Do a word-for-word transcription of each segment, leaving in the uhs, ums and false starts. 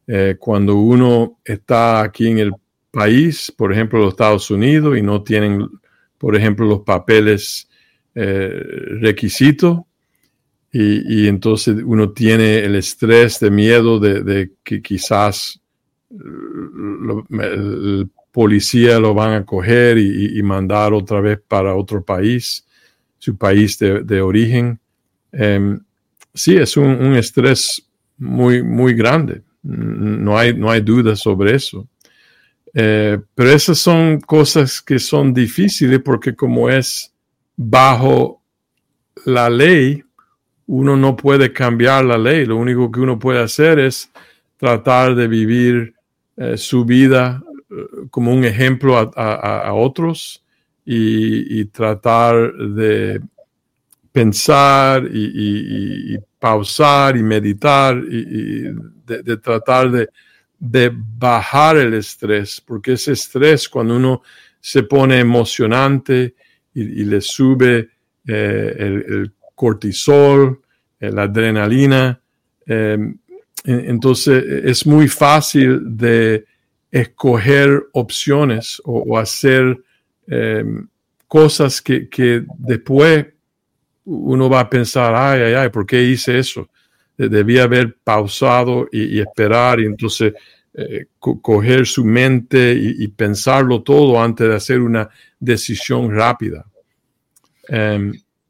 Eh, cuando uno está aquí en el país, por ejemplo, los Estados Unidos, y no tienen, por ejemplo, los papeles eh, requisitos, y, y entonces uno tiene el estrés de miedo de, de que quizás lo, el policía lo van a coger y, y mandar otra vez para otro país, su país de, de origen. Eh, sí, es un, un estrés muy, muy grande. No hay, no hay duda sobre eso. Eh, pero esas son cosas que son difíciles porque como es bajo la ley, uno no puede cambiar la ley. Lo único que uno puede hacer es tratar de vivir eh, su vida eh, como un ejemplo a, a, a otros y, y tratar de pensar y, y, y pausar y meditar y, y de, de tratar de, de bajar el estrés, porque ese estrés cuando uno se pone emocionante y, y le sube eh, el, el cortisol, eh, la adrenalina, eh, entonces es muy fácil de escoger opciones o, o hacer eh, cosas que, que después uno va a pensar, ay, ay, ay, ¿por qué hice eso? Debía haber pausado y, y esperar y entonces eh, co- coger su mente y, y pensarlo todo antes de hacer una decisión rápida. Um,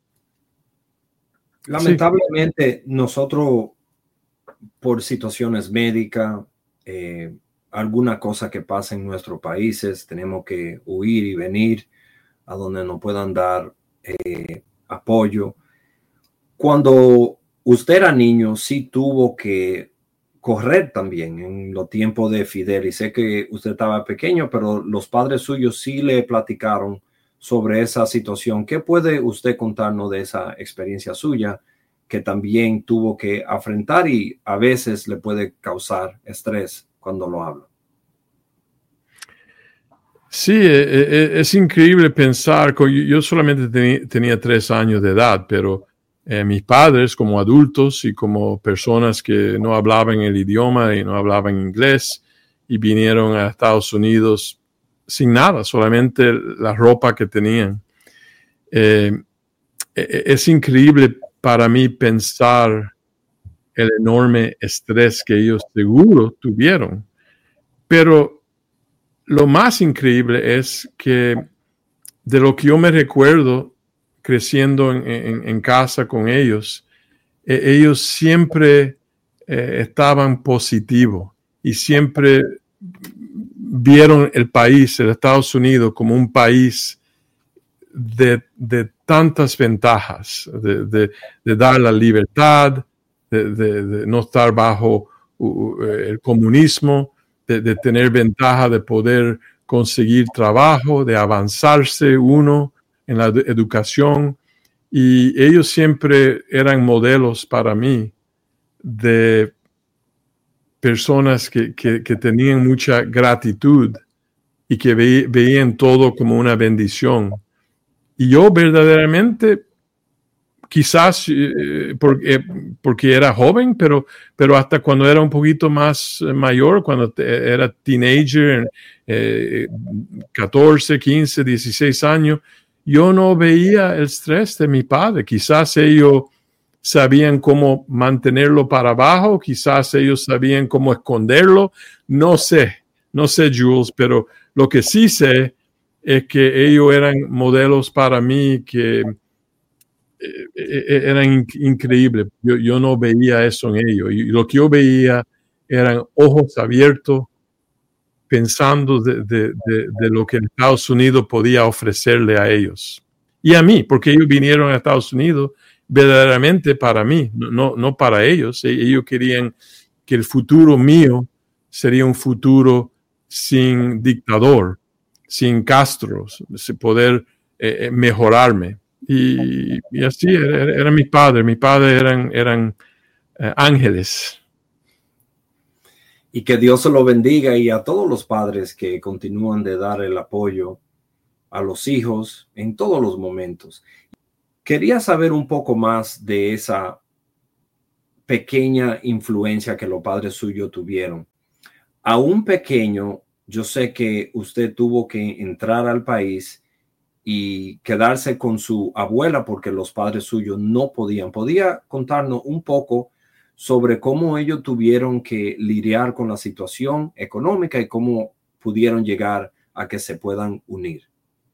Lamentablemente, sí. Nosotros, por situaciones médicas, eh, alguna cosa que pasa en nuestros países, tenemos que huir y venir a donde nos puedan dar eh, apoyo. Cuando usted era niño, sí tuvo que correr también en los tiempos de Fidel. Y sé que usted estaba pequeño, pero los padres suyos sí le platicaron sobre esa situación. ¿Qué puede usted contarnos de esa experiencia suya que también tuvo que afrontar y a veces le puede causar estrés cuando lo habla? Sí, es increíble pensar, yo solamente tenía tres años de edad, pero eh, mis padres como adultos y como personas que no hablaban el idioma y no hablaban inglés y vinieron a Estados Unidos sin nada, solamente la ropa que tenían. Eh, es increíble para mí pensar el enorme estrés que ellos seguro tuvieron, pero lo más increíble es que de lo que yo me recuerdo creciendo en, en, en casa con ellos, eh, ellos siempre eh, estaban positivos y siempre vieron el país, el Estados Unidos, como un país de, de tantas ventajas, de, de, de dar la libertad, de, de, de no estar bajo uh, el comunismo, de, de tener ventaja de poder conseguir trabajo, de avanzarse uno en la educación. Y ellos siempre eran modelos para mí de personas que, que, que tenían mucha gratitud y que ve, veían todo como una bendición. Y yo verdaderamente, quizás eh, porque, eh, porque era joven, pero, pero hasta cuando era un poquito más mayor, cuando te, era teenager, eh, catorce, quince, dieciséis años, yo no veía el estrés de mi padre. Quizás ellos sabían cómo mantenerlo para abajo, quizás ellos sabían cómo esconderlo, no sé, no sé, Jules, pero lo que sí sé es que ellos eran modelos para mí que eh, eran in- increíbles. Yo, yo no veía eso en ellos. Y lo que yo veía eran ojos abiertos, pensando de, de, de, de lo que Estados Unidos podía ofrecerle a ellos. Y a mí, porque ellos vinieron a Estados Unidos verdaderamente para mí, no, no para ellos. Ellos querían que el futuro mío sería un futuro sin dictador, sin Castro, poder eh, mejorarme. Y, y así era, era mi padre. Mi padre eran, eran eh, ángeles. Y que Dios se lo bendiga y a todos los padres que continúan de dar el apoyo a los hijos en todos los momentos. Quería saber un poco más de esa pequeña influencia que los padres suyos tuvieron aún pequeño, yo sé que usted tuvo que entrar al país y quedarse con su abuela porque los padres suyos no podían. ¿Podía contarnos un poco sobre cómo ellos tuvieron que lidiar con la situación económica y cómo pudieron llegar a que se puedan unir?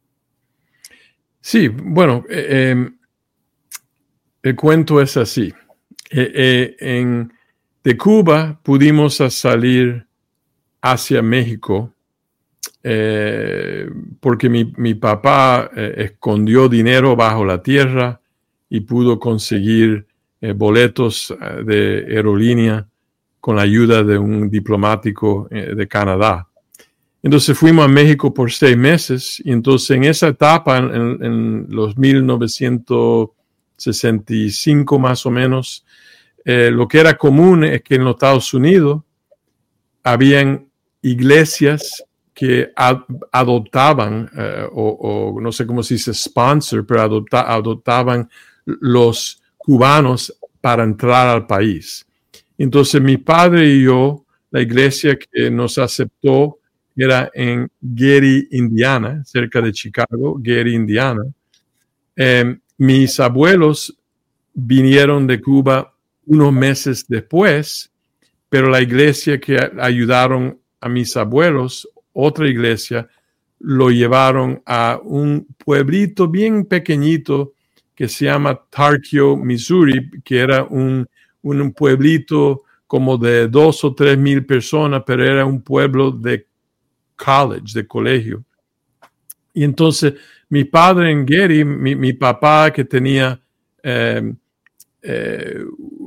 Sí, bueno, eh, eh, el cuento es así. Eh, eh, en, de Cuba pudimos salir hacia México eh, porque mi, mi papá eh, escondió dinero bajo la tierra y pudo conseguir eh, boletos de aerolínea con la ayuda de un diplomático eh, de Canadá. Entonces fuimos a México por seis meses y entonces en esa etapa, en, en los mil novecientos sesenta y cinco más o menos, eh, lo que era común es que en los Estados Unidos habían iglesias que ad, adoptaban, eh, o, o no sé cómo se dice sponsor, pero adopta, adoptaban los cubanos para entrar al país. Entonces mi padre y yo, la iglesia que nos aceptó era en Gary, Indiana, cerca de Chicago, Gary, Indiana. Eh, mis abuelos vinieron de Cuba unos meses después, pero la iglesia que ayudaron a mis abuelos, otra iglesia, lo llevaron a un pueblito bien pequeñito que se llama Tarkio, Missouri, que era un, un pueblito como de dos o tres mil personas, pero era un pueblo de college, de colegio. Y entonces mi padre en Gary, mi, mi papá que tenía eh, eh,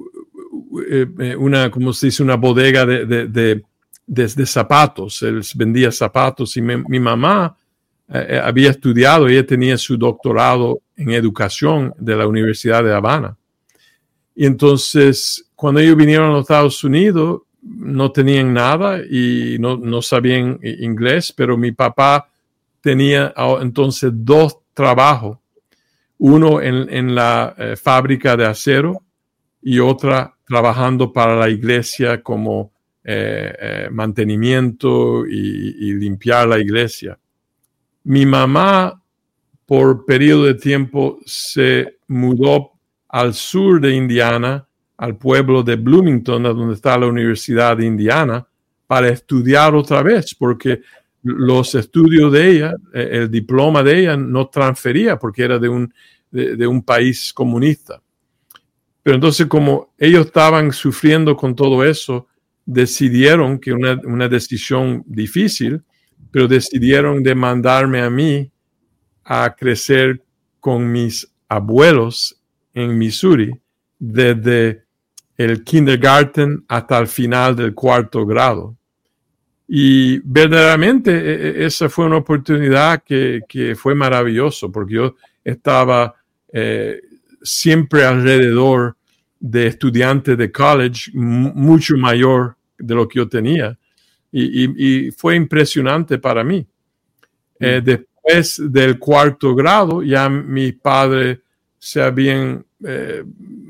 una, como se dice, una bodega de, de, de, de, de zapatos, él vendía zapatos y mi, mi mamá eh, había estudiado, ella tenía su doctorado en educación de la Universidad de La Habana. Y entonces cuando ellos vinieron a los Estados Unidos, no tenían nada y no, no sabían inglés, pero mi papá tenía entonces dos trabajos, uno en, en la eh, fábrica de acero y otra trabajando para la iglesia como eh, eh, mantenimiento y, y limpiar la iglesia. Mi mamá, por periodo de tiempo, se mudó al sur de Indiana, al pueblo de Bloomington, donde está la Universidad de Indiana, para estudiar otra vez, porque los estudios de ella, el diploma de ella no transfería porque era de un, de, de un país comunista. Pero entonces, como ellos estaban sufriendo con todo eso, decidieron que una, una decisión difícil, pero decidieron de mandarme a mí a crecer con mis abuelos en Missouri desde el kindergarten hasta el final del cuarto grado. Y verdaderamente esa fue una oportunidad que, que fue maravilloso, porque yo estaba eh, siempre alrededor de estudiantes de college m- mucho mayor de lo que yo tenía. Y, y, y fue impresionante para mí. Mm. Eh, después del cuarto grado, ya mis padres se habían eh,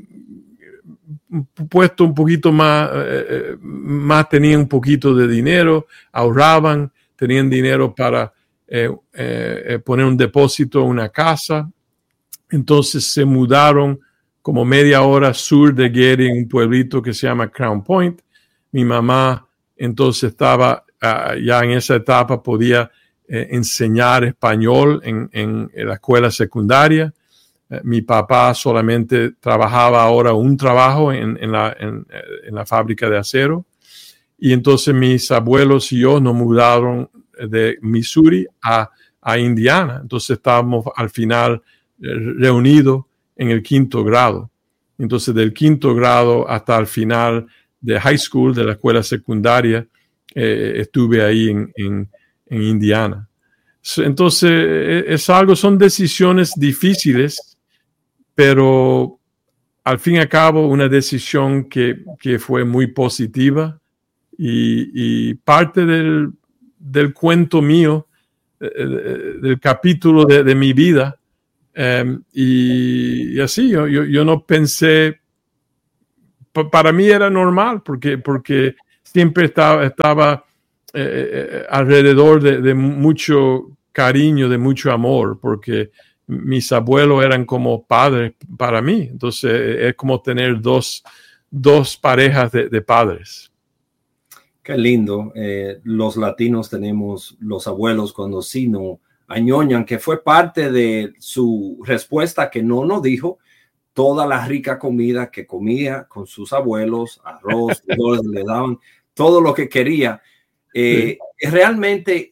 puesto un poquito más, eh, más tenían un poquito de dinero, ahorraban, tenían dinero para eh, eh, poner un depósito en una casa. Entonces se mudaron como media hora sur de Gary, en un pueblito que se llama Crown Point. Mi mamá entonces estaba uh, ya en esa etapa, podía eh, enseñar español en, en, en la escuela secundaria. Mi papá solamente trabajaba ahora un trabajo en, en, la, en, en la fábrica de acero. Y entonces mis abuelos y yo nos mudaron de Missouri a, a Indiana. Entonces estábamos al final reunidos en el quinto grado. Entonces del quinto grado hasta el final de high school, de la escuela secundaria, eh, estuve ahí en, en, en Indiana. Entonces es algo, son decisiones difíciles, pero al fin y al cabo una decisión que, que fue muy positiva y, y parte del, del cuento mío, eh, del capítulo de, de mi vida. Eh, y, y así, yo, yo, yo no pensé, para mí era normal porque, porque siempre estaba, estaba eh, alrededor de, de mucho cariño, de mucho amor, porque mis abuelos eran como padres para mí. Entonces es como tener dos, dos parejas de, de padres. Qué lindo. Eh, los latinos tenemos los abuelos cuando sí no añoñan, que fue parte de su respuesta que no nos dijo toda la rica comida que comía con sus abuelos, arroz, frijoles, le daban todo lo que quería. Eh, sí. Realmente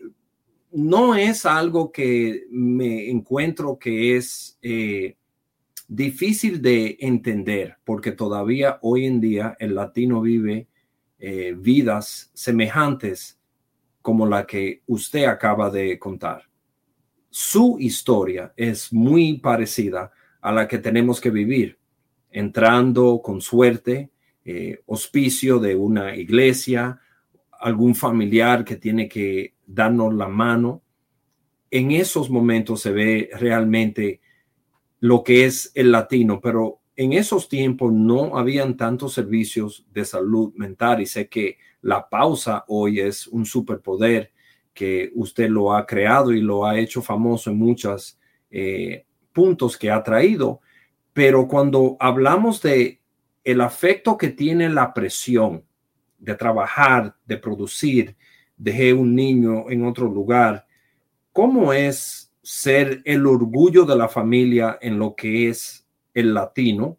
no es algo que me encuentro que es eh, difícil de entender, porque todavía hoy en día el latino vive eh, vidas semejantes como la que usted acaba de contar. Su historia es muy parecida a la que tenemos que vivir, entrando con suerte, eh, hospicio de una iglesia, algún familiar que tiene que darnos la mano. En esos momentos se ve realmente lo que es el latino, pero en esos tiempos no habían tantos servicios de salud mental y sé que la pausa hoy es un superpoder que usted lo ha creado y lo ha hecho famoso en muchos eh, puntos que ha traído. Pero cuando hablamos de el afecto que tiene la presión de trabajar, de producir, dejé un niño en otro lugar, ¿cómo es ser el orgullo de la familia en lo que es el latino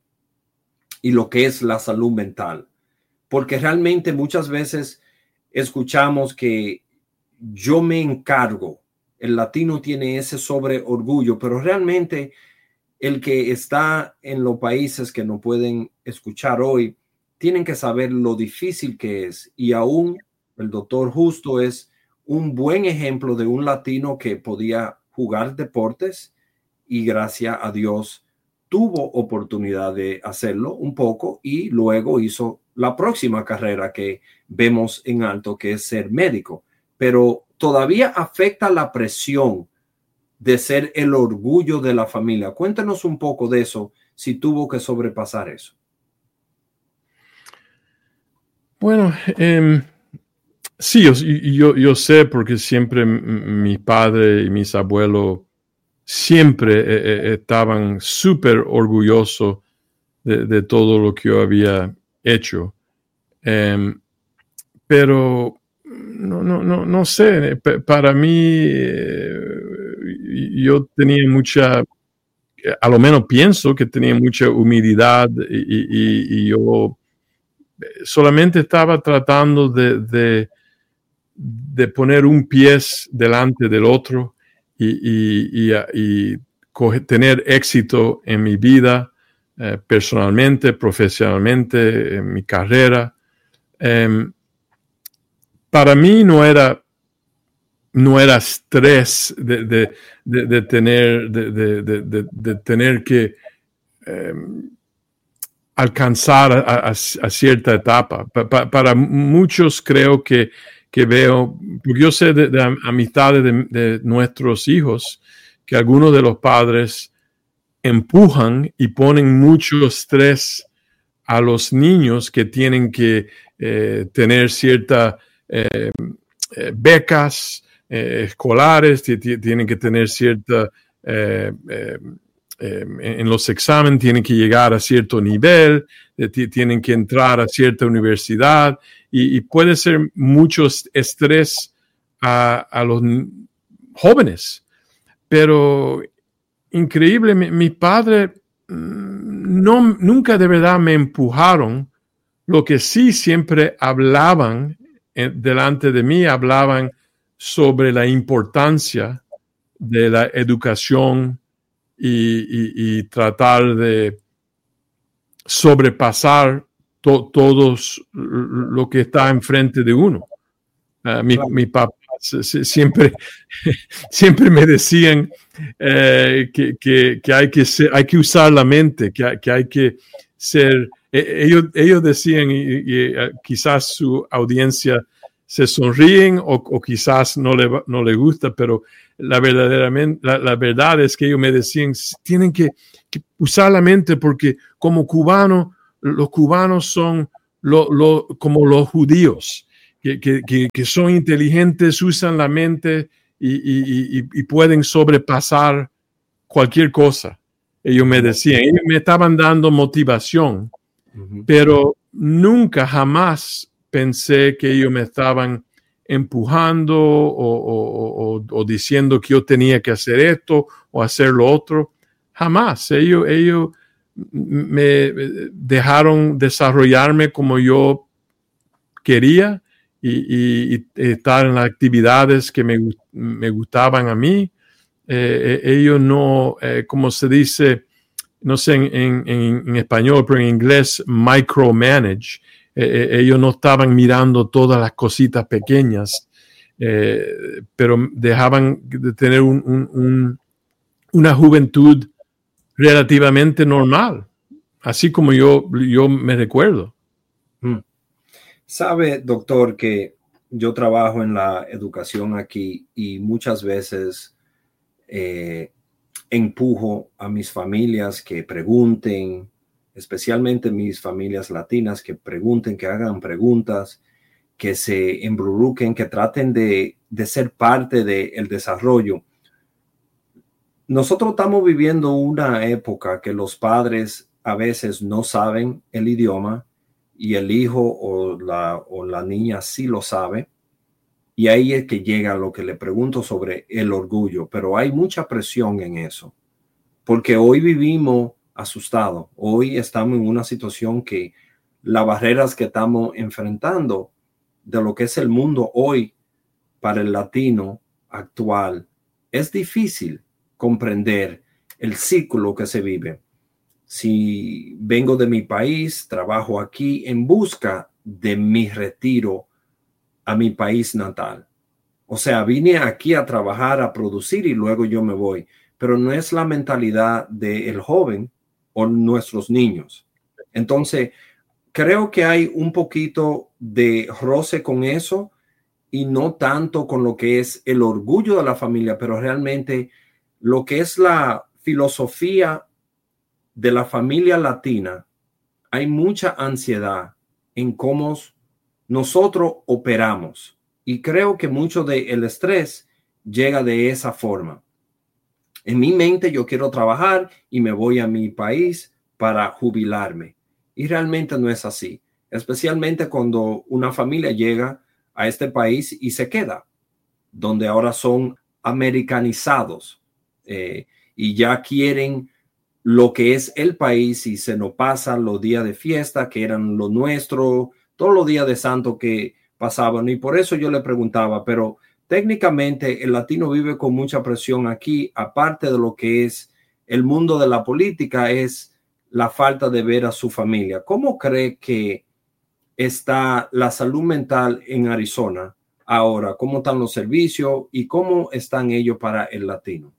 y lo que es la salud mental? Porque realmente muchas veces escuchamos que yo me encargo, el latino tiene ese sobre orgullo, pero realmente el que está en los países que no pueden escuchar hoy, tienen que saber lo difícil que es. Y aún el doctor Justo es un buen ejemplo de un latino que podía jugar deportes y gracias a Dios tuvo oportunidad de hacerlo un poco y luego hizo la próxima carrera que vemos en alto, que es ser médico. Pero todavía afecta la presión de ser el orgullo de la familia. Cuéntanos un poco de eso, si tuvo que sobrepasar eso. Bueno, eh, sí, yo, yo, yo sé porque siempre mi padre y mis abuelos siempre eh, estaban súper orgullosos de, de todo lo que yo había hecho. Eh, pero no, no, no, no sé, para mí eh, yo tenía mucha, a lo menos pienso que tenía mucha humildad y, y, y yo solamente estaba tratando de, de, de poner un pie delante del otro y, y, y, y coger, tener éxito en mi vida, eh, personalmente, profesionalmente, en mi carrera. Eh, para mí no era, no era estrés de, de, de, de tener, de, de, de, de tener que eh, alcanzar a, a, a cierta etapa. Pa, pa, para muchos creo que, que veo, porque yo sé de, de amistades de, de nuestros hijos, que algunos de los padres empujan y ponen mucho estrés a los niños que tienen que eh, tener ciertas eh, eh, becas eh, escolares, tienen que tener cierta... Eh, eh, Eh, en los exámenes tienen que llegar a cierto nivel, eh, t- tienen que entrar a cierta universidad y, y puede ser mucho estrés a, a los jóvenes. Pero increíble, mi, mi padre no, nunca de verdad me empujaron. Lo que sí siempre hablaban eh, delante de mí, hablaban sobre la importancia de la educación Y, y, y tratar de sobrepasar to, todos lo que está enfrente de uno. Uh, mi, mi papá siempre, siempre me decían eh, que, que, que, hay que ser, hay que usar la mente, que, que hay que ser. Eh, ellos, ellos decían, y, y uh, quizás su audiencia se sonríen o, o quizás no le, no le gusta, pero la, verdaderamente, la, la verdad es que ellos me decían, tienen que, que usar la mente porque como cubanos, los cubanos son lo, lo, como los judíos, que, que, que, que son inteligentes, usan la mente y, y, y, y pueden sobrepasar cualquier cosa. Ellos me decían, ellos me estaban dando motivación, uh-huh. pero nunca, jamás pensé que ellos me estaban empujando o, o, o, o diciendo que yo tenía que hacer esto o hacer lo otro. Jamás. Ellos, ellos me dejaron desarrollarme como yo quería y, y, y estar en las actividades que me, me gustaban a mí. Eh, ellos no, eh, como se dice, no sé en, en, en español, pero en inglés, micromanage. Eh, ellos no estaban mirando todas las cositas pequeñas, eh, pero dejaban de tener un, un, un, una juventud relativamente normal, así como yo, yo me recuerdo. Sabe, doctor, que yo trabajo en la educación aquí y muchas veces eh, empujo a mis familias que pregunten, especialmente mis familias latinas, que pregunten, que hagan preguntas, que se embruruquen, que traten de, de ser parte del desarrollo. Nosotros estamos viviendo una época que los padres a veces no saben el idioma y el hijo o la, o la niña sí lo sabe. Y ahí es que llega lo que le pregunto sobre el orgullo, pero hay mucha presión en eso, porque hoy vivimos asustados. Hoy estamos en una situación que las barreras que estamos enfrentando de lo que es el mundo hoy para el latino actual, es difícil comprender el ciclo que se vive. Si vengo de mi país, trabajo aquí en busca de mi retiro a mi país natal. O sea, vine aquí a trabajar, a producir y luego yo me voy. Pero no es la mentalidad del joven o nuestros niños. Entonces, creo que hay un poquito de roce con eso y no tanto con lo que es el orgullo de la familia, pero realmente lo que es la filosofía de la familia latina. Hay mucha ansiedad en cómo nosotros operamos y creo que mucho del estrés llega de esa forma. En mi mente yo quiero trabajar y me voy a mi país para jubilarme y realmente no es así, especialmente cuando una familia llega a este país y se queda, donde ahora son americanizados eh, y ya quieren lo que es el país y se nos pasan los días de fiesta que eran lo nuestro, todos los días de santo que pasaban. Y por eso yo le preguntaba, pero técnicamente el latino vive con mucha presión aquí, aparte de lo que es el mundo de la política, es la falta de ver a su familia. ¿Cómo cree que está la salud mental en Arizona ahora? ¿Cómo están los servicios y cómo están ellos para el latino?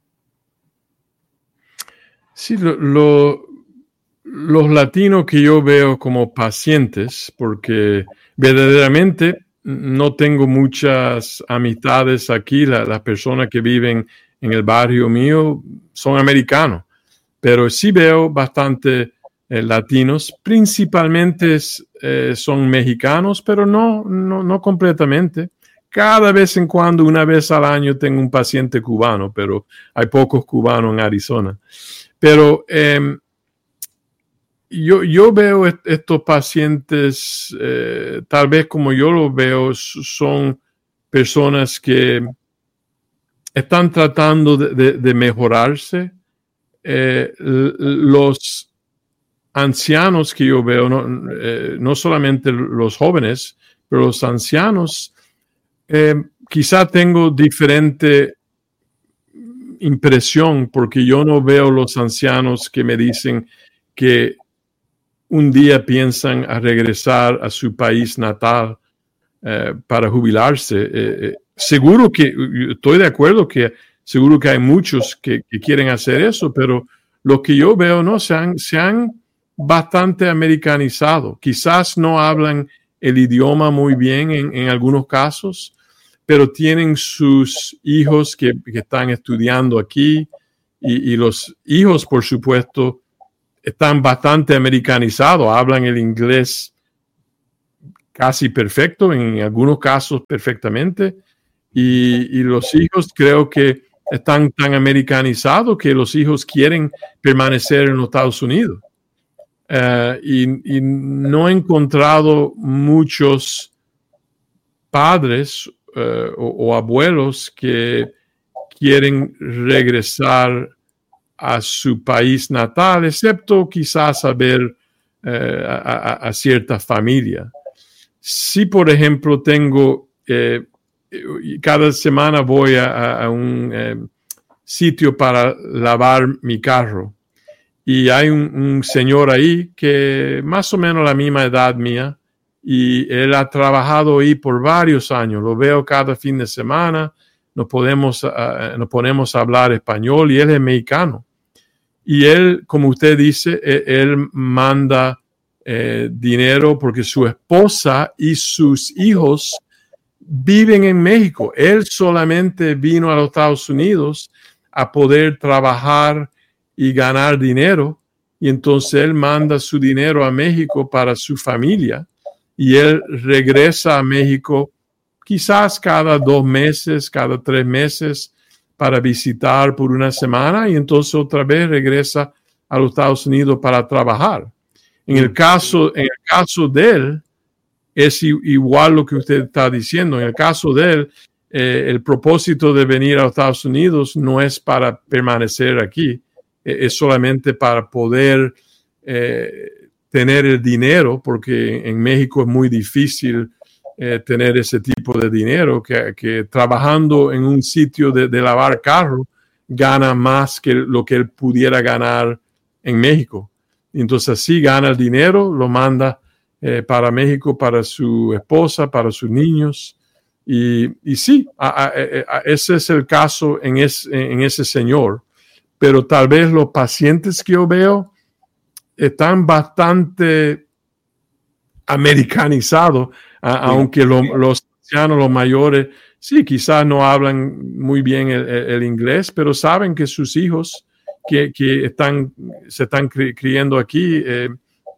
Sí, lo, lo, los latinos que yo veo como pacientes, porque verdaderamente no tengo muchas amistades aquí, la, las personas que viven en el barrio mío son americanos, pero sí veo bastante eh, latinos, principalmente eh, son mexicanos, pero no, no, no completamente. Cada vez en cuando, una vez al año, tengo un paciente cubano, pero hay pocos cubanos en Arizona. Pero eh, yo, yo veo est- estos pacientes, eh, tal vez como yo los veo, son personas que están tratando de, de, de mejorarse. Eh, los ancianos que yo veo, no, eh, no solamente los jóvenes, pero los ancianos, eh, quizá tengo diferente impresión porque yo no veo los ancianos que me dicen que un día piensan a regresar a su país natal eh, para jubilarse. Eh, eh, seguro que, estoy de acuerdo que seguro que hay muchos que, que quieren hacer eso, pero lo que yo veo, no, se han, se han bastante americanizado. Quizás no hablan el idioma muy bien en, en algunos casos, pero tienen sus hijos que, que están estudiando aquí y, y los hijos, por supuesto, están bastante americanizados, hablan el inglés casi perfecto, en algunos casos perfectamente, y, y los hijos creo que están tan americanizados que los hijos quieren permanecer en los Estados Unidos. Uh, y, y no he encontrado muchos padres uh, o, o abuelos que quieren regresar a su país natal, excepto quizás a ver uh, a, a cierta familia. Si, por ejemplo, tengo, eh, cada semana voy a, a un eh, sitio para lavar mi carro, y hay un, un señor ahí que más o menos la misma edad mía, y él ha trabajado ahí por varios años. Lo veo cada fin de semana, nos, podemos, uh, nos ponemos a hablar español, y él es mexicano. Y él, como usted dice, él, él manda eh, dinero porque su esposa y sus hijos viven en México. Él solamente vino a los Estados Unidos a poder trabajar y ganar dinero, y entonces él manda su dinero a México para su familia, y él regresa a México quizás cada dos meses, cada tres meses, para visitar por una semana, y entonces otra vez regresa a los Estados Unidos para trabajar. En el caso, en el caso de él, es igual lo que usted está diciendo. En el caso de él, eh, el propósito de venir a los Estados Unidos no es para permanecer aquí, es solamente para poder eh, tener el dinero, porque en México es muy difícil eh, tener ese tipo de dinero, que, que trabajando en un sitio de, de lavar carro gana más que lo que él pudiera ganar en México. Entonces así gana el dinero, lo manda eh, para México, para su esposa, para sus niños. Y, y sí, a, a, a, ese es el caso en, es, en ese señor. Pero tal vez los pacientes que yo veo están bastante americanizados, a, sí. Aunque lo, los ancianos, los mayores, sí, quizás no hablan muy bien el, el, el inglés, pero saben que sus hijos que, que están, se están cri, criando aquí eh,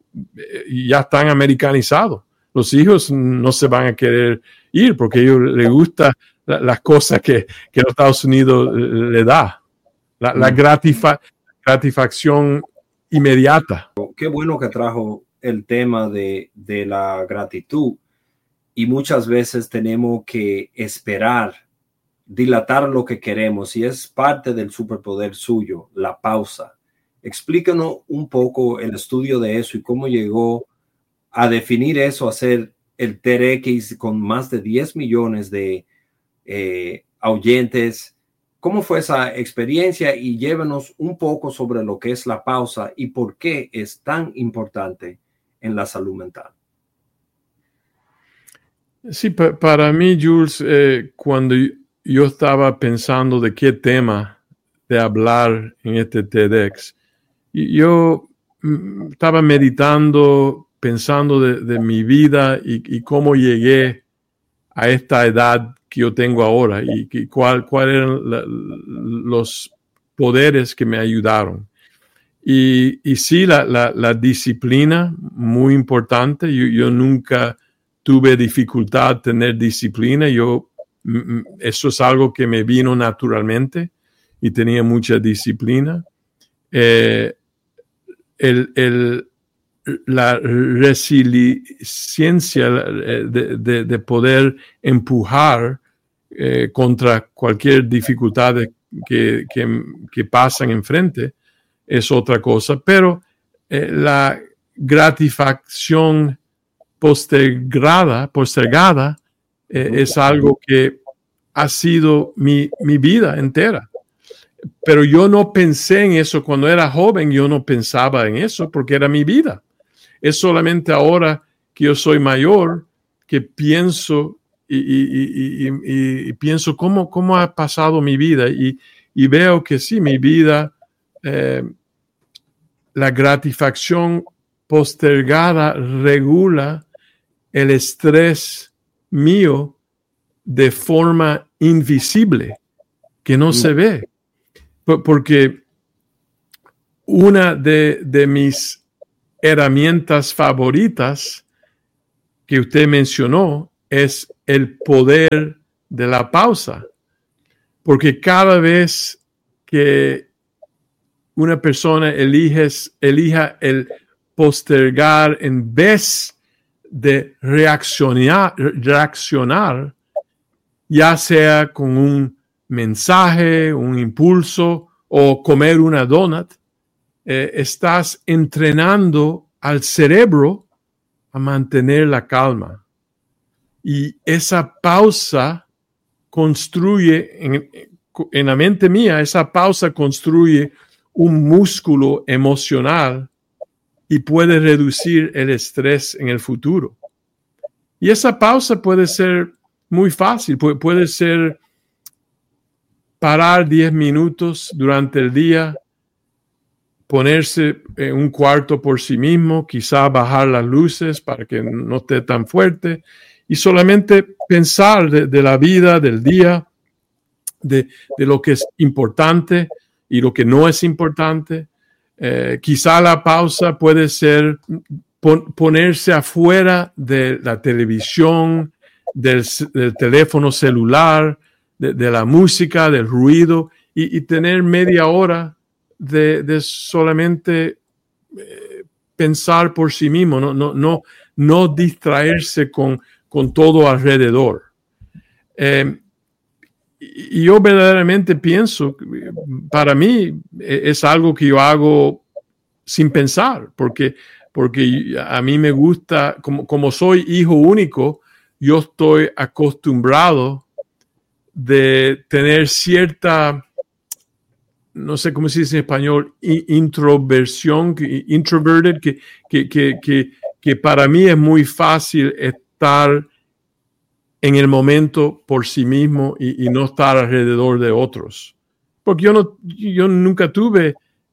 ya están americanizados. Los hijos no se van a querer ir porque a ellos les gustan la, las cosas que, que los Estados Unidos le da. La, la gratifa, gratificación inmediata. Qué bueno que trajo el tema de, de la gratitud, y muchas veces tenemos que esperar, dilatar lo que queremos, y es parte del superpoder suyo, la pausa. Explícanos un poco el estudio de eso y cómo llegó a definir eso, a hacer el T E D X con más de diez millones de eh, oyentes. ¿Cómo fue esa experiencia? Y llévenos un poco sobre lo que es la pausa y por qué es tan importante en la salud mental. Sí, pa para mí, Jules, eh, cuando yo estaba pensando de qué tema de hablar en este TEDx, yo mm, estaba meditando, pensando de, de mi vida y, y cómo llegué a esta edad que yo tengo ahora, y, y cuál, cuál eran la, los poderes que me ayudaron. Y, y sí, la, la, la disciplina, muy importante. Yo, yo nunca tuve dificultad tener disciplina. Yo, eso es algo que me vino naturalmente y tenía mucha disciplina. Eh, el, el, la resiliencia de, de, de poder empujar eh, contra cualquier dificultad que, que, que pasan enfrente es otra cosa, pero eh, la gratificación postergada, postergada eh, es algo que ha sido mi, mi vida entera. Pero yo no pensé en eso cuando era joven, yo no pensaba en eso porque era mi vida. Es solamente ahora que yo soy mayor que pienso y, y, y, y, y pienso cómo, cómo ha pasado mi vida, y, y veo que sí, mi vida, eh, la gratificación postergada regula el estrés mío de forma invisible, que no se ve. Porque una de, de mis herramientas favoritas que usted mencionó es el poder de la pausa. Porque cada vez que una persona elige, elija el postergar en vez de reaccionar, reaccionar, ya sea con un mensaje, un impulso o comer una donut, eh, estás entrenando al cerebro a mantener la calma. Y esa pausa construye, en, en la mente mía, esa pausa construye un músculo emocional y puede reducir el estrés en el futuro. Y esa pausa puede ser muy fácil, puede, puede ser parar diez minutos durante el día, ponerse en un cuarto por sí mismo, quizá bajar las luces para que no esté tan fuerte y solamente pensar de, de la vida, del día, de, de lo que es importante y lo que no es importante. Eh, quizá la pausa puede ser pon, ponerse afuera de la televisión, del, del teléfono celular, de, de la música, del ruido y, y tener media hora de, de solamente eh, pensar por sí mismo, no, no, no, no distraerse con, con todo alrededor. Eh, y yo verdaderamente pienso, para mí es algo que yo hago sin pensar, porque, porque a mí me gusta, como, como soy hijo único, yo estoy acostumbrado de tener cierta, no sé cómo se dice en español, introversión, introverted, que, que, que, que, que para mí es muy fácil estar en el momento por sí mismo y, y no estar alrededor de otros. Porque yo, no, yo nunca tuve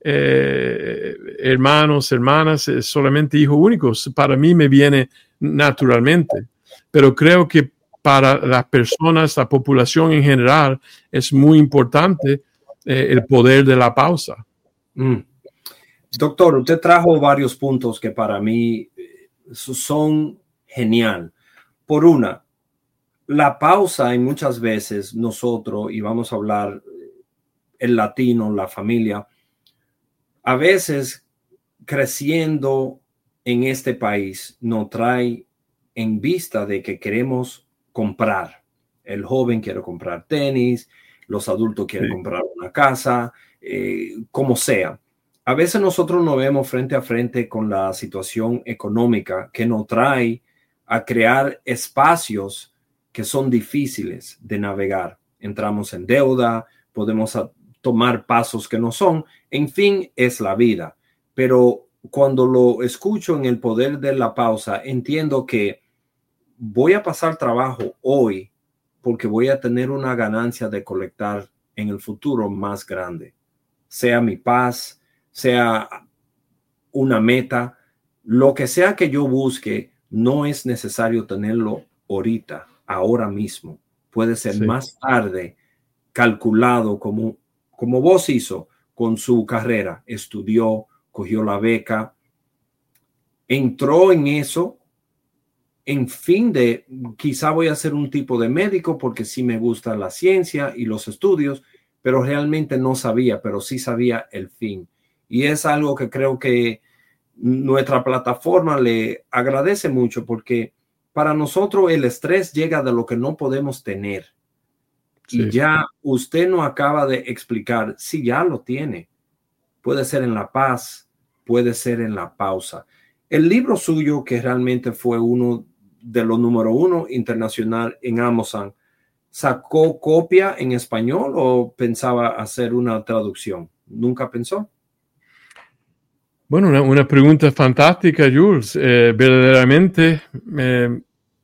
eh, hermanos, hermanas, eh, solamente hijos únicos. Para mí me viene naturalmente. Pero creo que para las personas, la población en general, es muy importante eh, el poder de la pausa. Mm. Doctor, usted trajo varios puntos que para mí son genial. Por una, la pausa en muchas veces nosotros, y vamos a hablar el latino, la familia, a veces creciendo en este país nos trae en vista de que queremos comprar. El joven quiere comprar tenis, los adultos quieren sí. comprar una casa, eh, como sea. A veces nosotros nos vemos frente a frente con la situación económica que nos trae a crear espacios que son difíciles de navegar. Entramos en deuda, podemos tomar pasos que no son. En fin, es la vida. Pero cuando lo escucho en el poder de la pausa, entiendo que voy a pasar trabajo hoy porque voy a tener una ganancia de colectar en el futuro más grande. Sea mi paz, sea una meta, lo que sea que yo busque, no es necesario tenerlo ahorita, ahora mismo. Puede ser sí. más tarde calculado como, como vos hizo con su carrera. Estudió, cogió la beca, entró en eso en fin de quizá voy a ser un tipo de médico porque sí me gusta la ciencia y los estudios, pero realmente no sabía, pero sí sabía el fin. Y es algo que creo que nuestra plataforma le agradece mucho porque para nosotros el estrés llega de lo que no podemos tener. Sí. Y ya usted nos acaba de explicar, si ya lo tiene, puede ser en la paz, puede ser en la pausa. El libro suyo, que realmente fue uno de los número uno internacional en Amazon, ¿sacó copia en español o pensaba hacer una traducción? ¿Nunca pensó? Bueno, una, una pregunta fantástica, Jules. Eh, verdaderamente eh,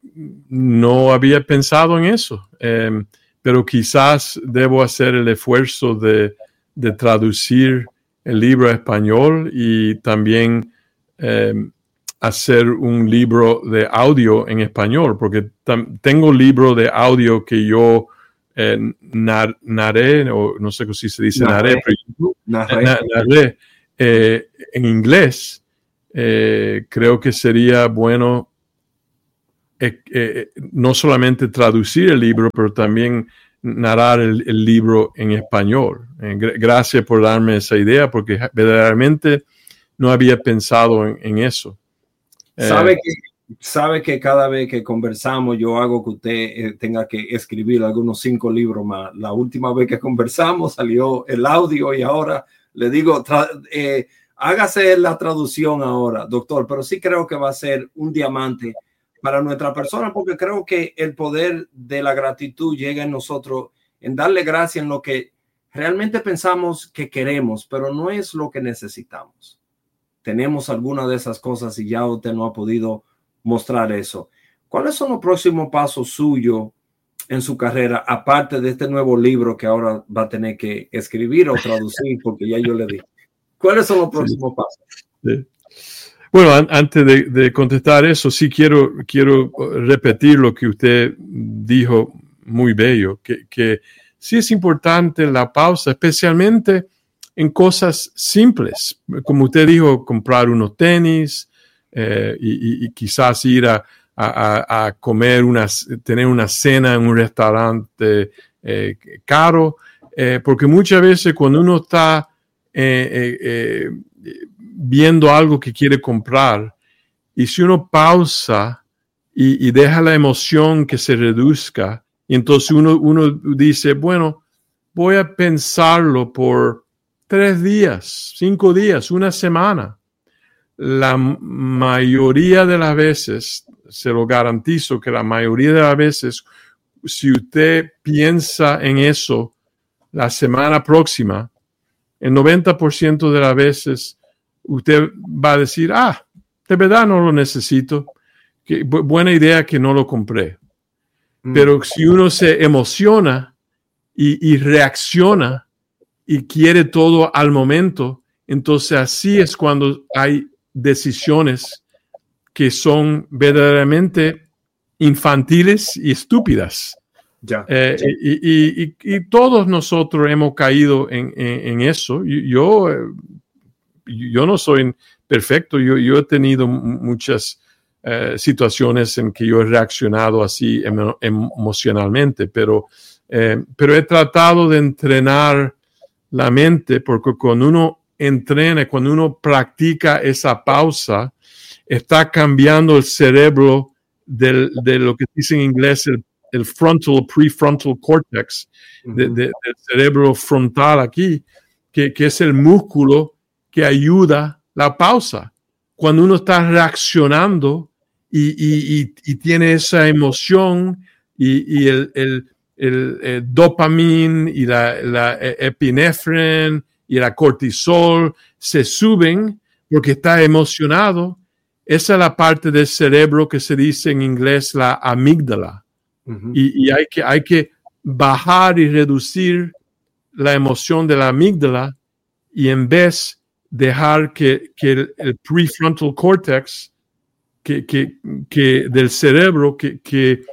no había pensado en eso, eh, pero quizás debo hacer el esfuerzo de, de traducir el libro a español y también eh, hacer un libro de audio en español, porque tam- tengo un libro de audio que yo eh, nar- narré, o no sé si se dice narré, narré, pero, narré. Na- narré eh, en inglés. Eh, creo que sería bueno eh, eh, no solamente traducir el libro, pero también narrar el, el libro en español. Eh, gr- gracias por darme esa idea, porque verdaderamente no había pensado en, en eso. Sabe Eh, que, sabe que cada vez que conversamos yo hago que usted eh, tenga que escribir algunos cinco libros más. La última vez que conversamos salió el audio y ahora le digo, tra- eh, hágase la traducción ahora, doctor, pero sí creo que va a ser un diamante para nuestra persona, porque creo que el poder de la gratitud llega en nosotros, en darle gracias en lo que realmente pensamos que queremos, pero no es lo que necesitamos. Tenemos alguna de esas cosas y ya usted no ha podido mostrar eso. ¿Cuáles son los próximos pasos suyos en su carrera, aparte de este nuevo libro que ahora va a tener que escribir o traducir, porque ya yo le dije? ¿Cuáles son los próximos sí. pasos? Sí. Bueno, an- antes de, de contestar eso, sí quiero, quiero repetir lo que usted dijo muy bello, que, que sí es importante la pausa, especialmente en cosas simples, como usted dijo, comprar unos tenis eh, y, y, y quizás ir a, a, a comer, una, tener una cena en un restaurante eh, caro, eh, porque muchas veces cuando uno está eh, eh, eh, viendo algo que quiere comprar, y si uno pausa y, y deja la emoción que se reduzca, y entonces uno, uno dice, bueno, voy a pensarlo por tres días, cinco días, una semana. La mayoría de las veces, se lo garantizo que la mayoría de las veces, si usted piensa en eso la semana próxima, el noventa por ciento de las veces usted va a decir, ah, de verdad no lo necesito. Qué bu- buena idea que no lo compré. Mm. Pero si uno se emociona y, y reacciona y quiere todo al momento, entonces así es cuando hay decisiones que son verdaderamente infantiles y estúpidas. Ya, eh, ya. Y, y, y, y todos nosotros hemos caído en, en, en eso. Yo, yo no soy perfecto, yo, yo he tenido muchas eh, situaciones en que yo he reaccionado así emo, emocionalmente, pero, eh, pero he tratado de entrenar la mente, porque cuando uno entrena, cuando uno practica esa pausa, está cambiando el cerebro del, de lo que dice en inglés el, el frontal, prefrontal cortex, uh-huh. de, de, del cerebro frontal aquí, que, que es el músculo que ayuda la pausa. Cuando uno está reaccionando y, y, y, y tiene esa emoción y, y el, el, el, el dopamina y la, la epinefrina y la cortisol se suben porque está emocionado. Esa es la parte del cerebro que se dice en inglés la amígdala. Uh-huh. Y, y hay, que, hay que bajar y reducir la emoción de la amígdala y en vez dejar que, que el, el prefrontal cortex que, que, que del cerebro que, que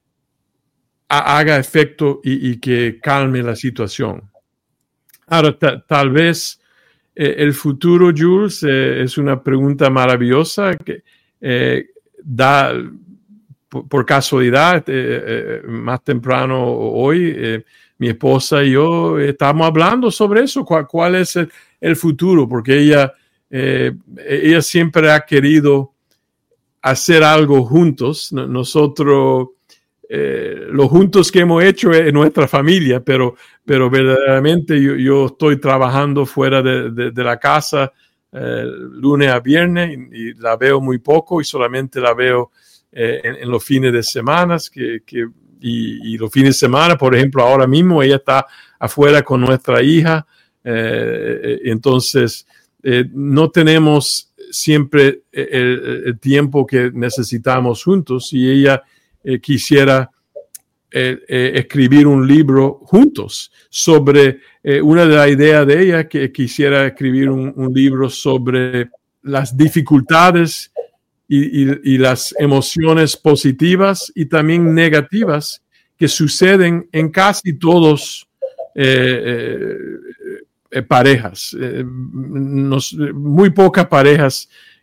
haga efecto y, y que calme la situación. Ahora, ta, tal vez eh, el futuro, Jules, eh, es una pregunta maravillosa que eh, da, por, por casualidad, eh, eh, más temprano hoy, eh, mi esposa y yo estamos hablando sobre eso, cuál, cuál es el, el futuro, porque ella, eh, ella siempre ha querido hacer algo juntos. Nosotros, eh, los juntos que hemos hecho en nuestra familia, pero, pero verdaderamente yo, yo estoy trabajando fuera de, de, de la casa eh, lunes a viernes y, y la veo muy poco y solamente la veo eh, en, en los fines de semana que, que, y, y los fines de semana, por ejemplo, ahora mismo ella está afuera con nuestra hija, eh, entonces eh, no tenemos siempre el, el tiempo que necesitamos juntos y ella eh, quisiera eh, eh, escribir un libro juntos sobre eh, una de las ideas de ella que quisiera escribir un, un libro sobre las dificultades y, y, y las emociones positivas y también negativas que suceden en casi todos eh, eh, parejas. Eh, nos, muy pocas parejas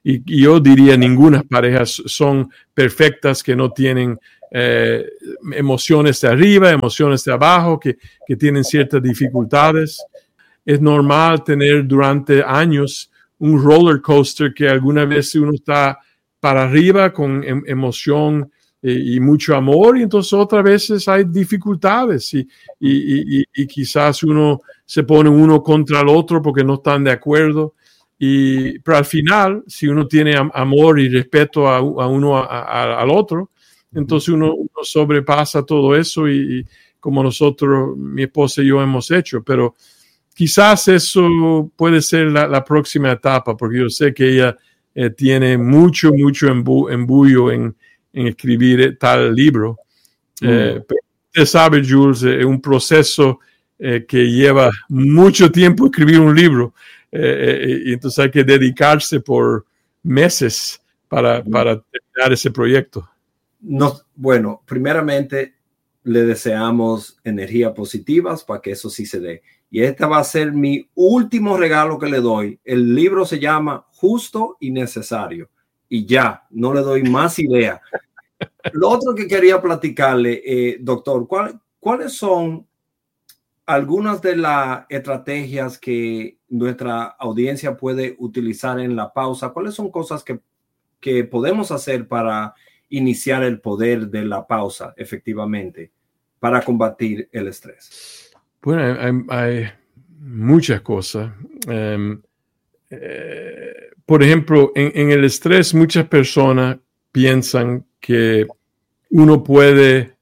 y, y yo diría ninguna parejas son perfectas, que no tienen eh, emociones de arriba, emociones de abajo, que, que tienen ciertas dificultades. Es normal tener durante años un roller coaster que alguna vez uno está para arriba con em, emoción y, y mucho amor, y entonces otras veces hay dificultades y, y, y, y quizás uno se pone uno contra el otro porque no están de acuerdo. Y, pero al final, si uno tiene am- amor y respeto a, a uno a, a, al otro, entonces uno, uno sobrepasa todo eso y, y como nosotros, mi esposa y yo hemos hecho. Pero quizás eso puede ser la, la próxima etapa, porque yo sé que ella eh, tiene mucho, mucho embu embullo en, en escribir tal libro. Mm. Eh, pero usted sabe, Jules, es eh, un proceso eh, que lleva mucho tiempo escribir un libro. Eh, eh, y entonces hay que dedicarse por meses para, para terminar ese proyecto. No, bueno, primeramente le deseamos energías positivas para que eso sí se dé. Y este va a ser mi último regalo que le doy. El libro se llama Justo y Necesario. Y ya, no le doy más idea. Lo otro que quería platicarle, eh, doctor, ¿cuál, ¿cuáles son algunas de las estrategias que nuestra audiencia puede utilizar en la pausa? ¿Cuáles son cosas que, que podemos hacer para iniciar el poder de la pausa efectivamente para combatir el estrés? Bueno, hay, hay muchas cosas. Um, eh, por ejemplo, en, en el estrés muchas personas piensan que uno puede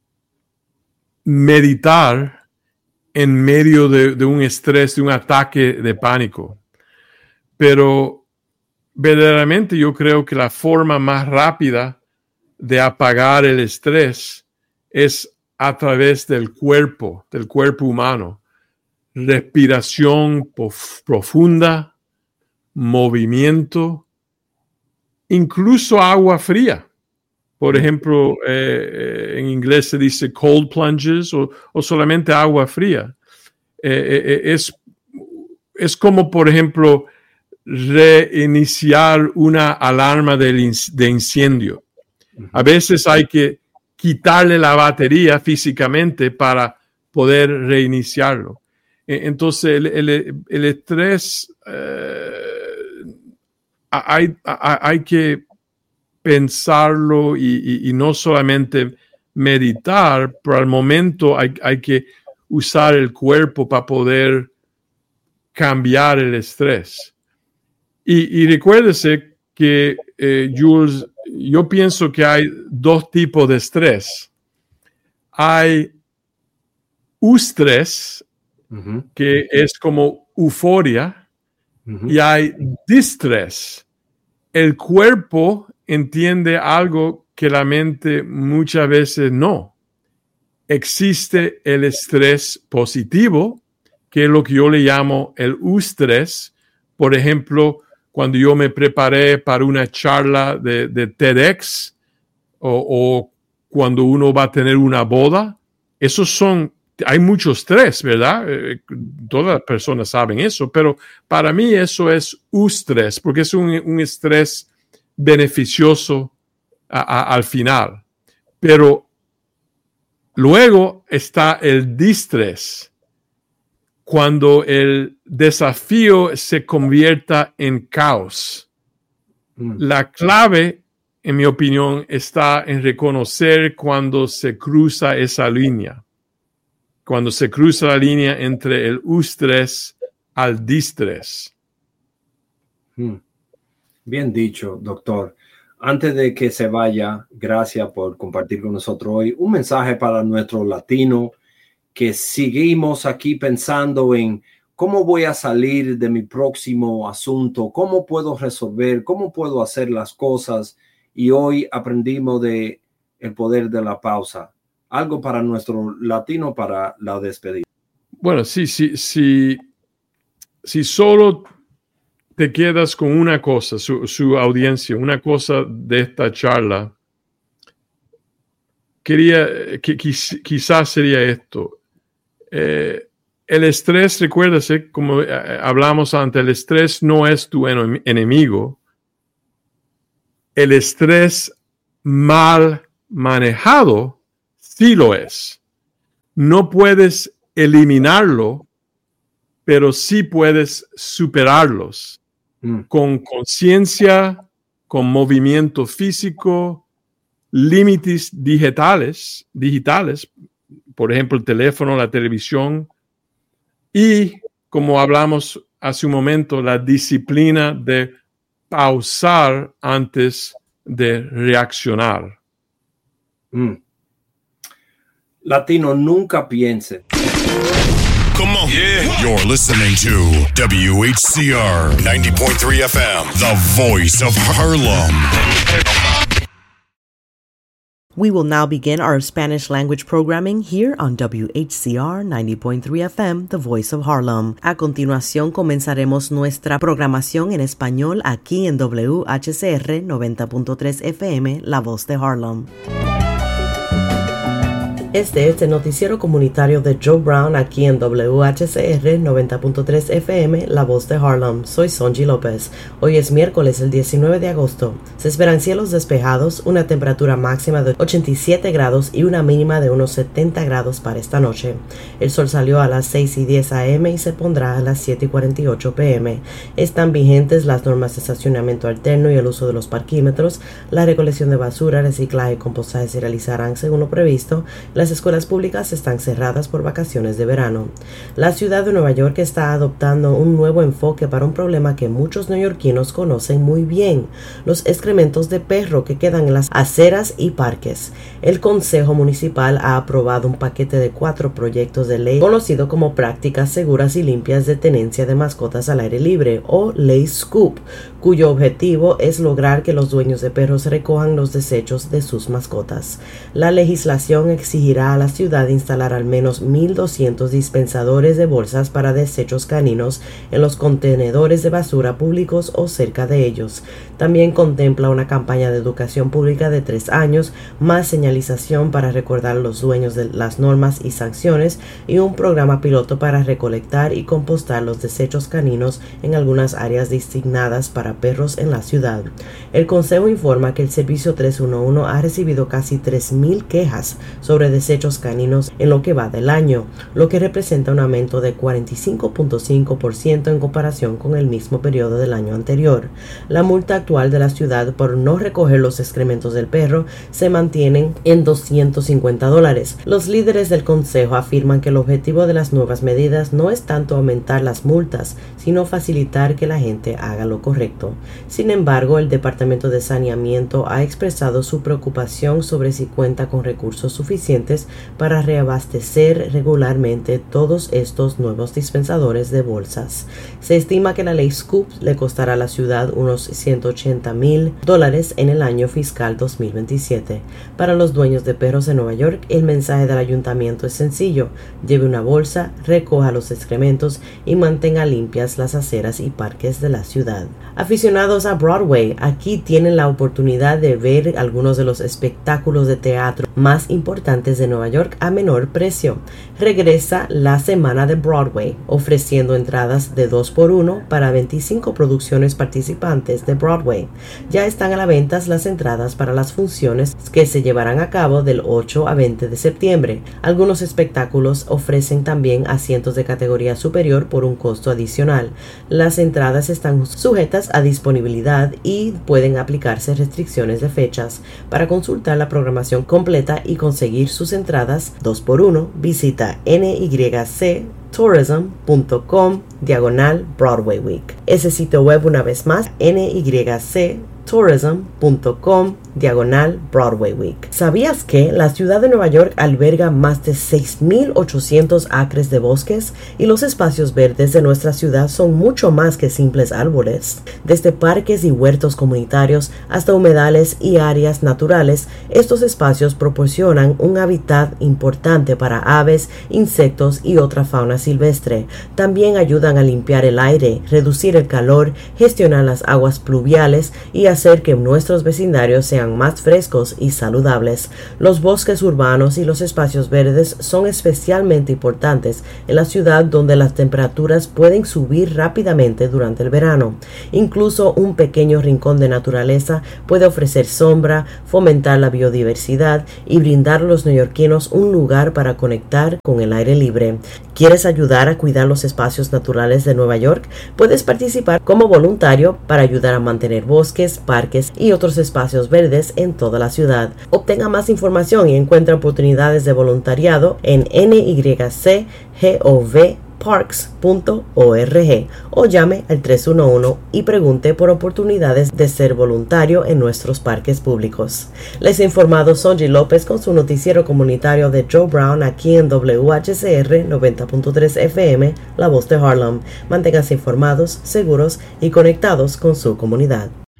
meditar en medio de, de un estrés, de un ataque de pánico. Pero verdaderamente yo creo que la forma más rápida de apagar el estrés es a través del cuerpo, del cuerpo humano. Respiración profunda, movimiento, incluso agua fría. Por ejemplo, eh, en inglés se dice cold plunges o, o solamente agua fría. Eh, eh, es, es como, por ejemplo, reiniciar una alarma de, de incendio. A veces hay que quitarle la batería físicamente para poder reiniciarlo. Entonces, el, el, el estrés, eh, hay, hay que pensarlo y, y, y no solamente meditar, pero al momento hay, hay que usar el cuerpo para poder cambiar el estrés. Y, y recuérdese que, eh, Jules, yo pienso que hay dos tipos de estrés. Hay eustrés, uh-huh. que es como euforia, uh-huh. y hay distrés. El cuerpo entiende algo que la mente muchas veces no. Existe el estrés positivo, que es lo que yo le llamo el eustrés. Por ejemplo, cuando yo me preparé para una charla de, de TEDx o, o cuando uno va a tener una boda, esos son, hay mucho estrés, ¿verdad? Eh, todas las personas saben eso, pero para mí eso es eustrés, porque es un, un estrés beneficioso a, a, al final. Pero luego está el distrés, cuando el desafío se convierta en caos. Mm. La clave, en mi opinión, está en reconocer cuando se cruza esa línea. Cuando se cruza la línea entre el eustrés al distrés. Mm. Bien dicho, doctor. Antes de que se vaya, gracias por compartir con nosotros hoy un mensaje para nuestro latino que seguimos aquí pensando en cómo voy a salir de mi próximo asunto, cómo puedo resolver, cómo puedo hacer las cosas. Y hoy aprendimos de el poder de la pausa. Algo para nuestro latino para la despedida. Bueno, sí, sí, sí. Si solo te quedas con una cosa, su, su audiencia, una cosa de esta charla, quería, que, quizás sería esto. Eh, el estrés, recuérdase, como eh, hablamos antes, el estrés no es tu enemigo, el estrés mal manejado sí lo es. No puedes eliminarlo, pero sí puedes superarlos mm. con conciencia, con movimiento físico, límites digitales, digitales, por ejemplo, el teléfono, la televisión, y, como hablamos hace un momento, la disciplina de pausar antes de reaccionar. Mm. Latino, nunca piense. Come on. Yeah. You're listening to W H C R ninety point three F M, the voice of Harlem. We will now begin our Spanish language programming here on W H C R ninety point three F M, the voice of Harlem. A continuación comenzaremos nuestra programación en español aquí en W H C R noventa punto tres F M, la voz de Harlem. Este es el noticiero comunitario de Joe Brown aquí en W H C R noventa punto tres F M, la voz de Harlem. Soy Sonji López. Hoy es miércoles, el diecinueve de agosto. Se esperan cielos despejados, una temperatura máxima de ochenta y siete grados y una mínima de unos setenta grados para esta noche. El sol salió a las seis y diez a eme y se pondrá a las siete y cuarenta y ocho pe eme. Están vigentes las normas de estacionamiento alterno y el uso de los parquímetros. La recolección de basura, reciclaje y compostaje se realizarán según lo previsto. Las escuelas públicas están cerradas por vacaciones de verano. La ciudad de Nueva York está adoptando un nuevo enfoque para un problema que muchos neoyorquinos conocen muy bien: los excrementos de perro que quedan en las aceras y parques. El Consejo Municipal ha aprobado un paquete de cuatro proyectos de ley conocido como Prácticas Seguras y Limpias de Tenencia de Mascotas al Aire Libre, o Ley Scoop, cuyo objetivo es lograr que los dueños de perros recojan los desechos de sus mascotas. La legislación exigirá a la ciudad instalar al menos mil doscientos dispensadores de bolsas para desechos caninos en los contenedores de basura públicos o cerca de ellos. También contempla una campaña de educación pública de tres años, más señalización para recordar a los dueños de las normas y sanciones, y un programa piloto para recolectar y compostar los desechos caninos en algunas áreas designadas para perros en la ciudad. El Consejo informa que el Servicio trescientos once ha recibido casi tres mil quejas sobre desechos caninos en lo que va del año, lo que representa un aumento de cuarenta y cinco punto cinco por ciento en comparación con el mismo periodo del año anterior. La multa actual de la ciudad por no recoger los excrementos del perro se mantienen en doscientos cincuenta dólares. Los líderes del consejo afirman que el objetivo de las nuevas medidas no es tanto aumentar las multas, sino facilitar que la gente haga lo correcto. Sin embargo, el Departamento de Saneamiento ha expresado su preocupación sobre si cuenta con recursos suficientes para reabastecer regularmente todos estos nuevos dispensadores de bolsas. Se estima que la ley Scoop le costará a la ciudad unos ciento ochenta mil dólares en el año fiscal dos mil veintisiete. Para los dueños de perros en Nueva York, el mensaje del ayuntamiento es sencillo: lleve una bolsa, recoja los excrementos y mantenga limpias las aceras y parques de la ciudad. Aficionados a Broadway, aquí tienen la oportunidad de ver algunos de los espectáculos de teatro más importantes de Nueva York a menor precio. Regresa la Semana de Broadway, ofreciendo entradas de dos por uno para veinticinco producciones participantes de Broadway. Ya están a la venta las entradas para las funciones que se llevarán a cabo del ocho a veinte de septiembre. Algunos espectáculos ofrecen también asientos de categoría superior por un costo adicional. Las entradas están sujetas a disponibilidad y pueden aplicarse restricciones de fechas. Para consultar la programación completa y conseguir sus entradas dos por uno, visita nyc tourism punto com diagonal Broadway Week. Ese sitio web, una vez más, nyc tourism punto com diagonal Broadway Week. ¿Sabías que la ciudad de Nueva York alberga más de seis mil ochocientos acres de bosques? Y los espacios verdes de nuestra ciudad son mucho más que simples árboles. Desde parques y huertos comunitarios hasta humedales y áreas naturales, estos espacios proporcionan un hábitat importante para aves, insectos y otra fauna silvestre. También ayudan a limpiar el aire, reducir el calor, gestionar las aguas pluviales y hacer que nuestros vecindarios sean sean más frescos y saludables. Los bosques urbanos y los espacios verdes son especialmente importantes en la ciudad, donde las temperaturas pueden subir rápidamente durante el verano. Incluso un pequeño rincón de naturaleza puede ofrecer sombra, fomentar la biodiversidad y brindar a los neoyorquinos un lugar para conectar con el aire libre. ¿Quieres ayudar a cuidar los espacios naturales de Nueva York? Puedes participar como voluntario para ayudar a mantener bosques, parques y otros espacios verdes en toda la ciudad. Obtenga más información y encuentra oportunidades de voluntariado en N Y C gov parks punto org o llame al tres uno uno y pregunte por oportunidades de ser voluntario en nuestros parques públicos. Les ha informado Sonji López con su noticiero comunitario de Joe Brown aquí en W H C R noventa punto tres F M, La Voz de Harlem. Manténganse informados, seguros y conectados con su comunidad.